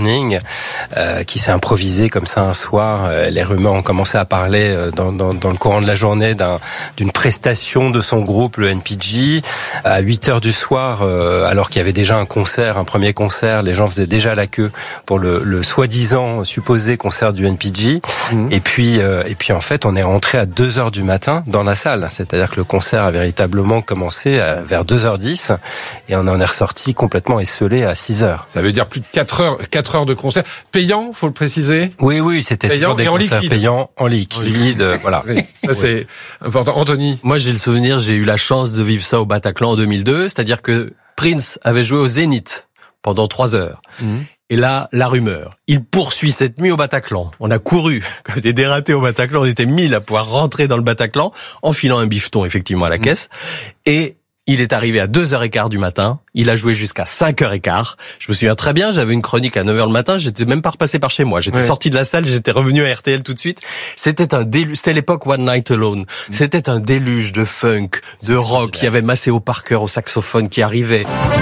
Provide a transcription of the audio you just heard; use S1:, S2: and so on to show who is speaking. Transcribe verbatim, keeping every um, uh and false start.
S1: Burning, euh, qui s'est improvisé comme ça un soir. Euh, les rumeurs ont commencé à parler euh, dans, dans, dans le courant de la journée d'un, d'une prestation de son groupe, le N P G. À huit heures du soir, euh, alors qu'il y avait déjà un concert, un premier concert, les gens faisaient déjà la queue pour le, le soi-disant supposé concert du N P G. Mmh. Et puis, euh, et puis en fait, on est rentré à deux heures du matin dans la salle. C'est-à-dire que le concert a véritablement commencé à, vers deux heures dix et on en est ressorti complètement esselé à six heures.
S2: Ça veut dire plus de quatre heures, quatre heures de concert. Payant, faut le préciser?
S1: Oui, oui, c'était
S2: payant
S1: toujours des
S2: et en
S1: concerts
S2: liquide.
S1: payants en liquide, euh, voilà.
S2: Oui, ça oui. C'est important. Anthony?
S3: Moi, j'ai le souvenir, j'ai eu la chance de vivre ça au Bataclan en deux mille deux, c'est-à-dire que Prince avait joué au Zénith pendant trois heures. Mmh. Et là, la rumeur. Il poursuit cette nuit au Bataclan. On a couru comme des dératés au Bataclan. On était mille à pouvoir rentrer dans le Bataclan en filant un bifton, effectivement, à la mmh. caisse. Et il est arrivé à deux heures quinze du matin. Il a joué jusqu'à cinq heures quinze. Je me souviens très bien, j'avais une chronique à neuf heures le matin. J'étais même pas repassé par chez moi. J'étais ouais. sorti de la salle, j'étais revenu à R T L tout de suite. C'était un déluge. C'était l'époque One Night Alone. Mmh. C'était un déluge de funk, de rock. Il y avait Maceo Parker au saxophone qui arrivait.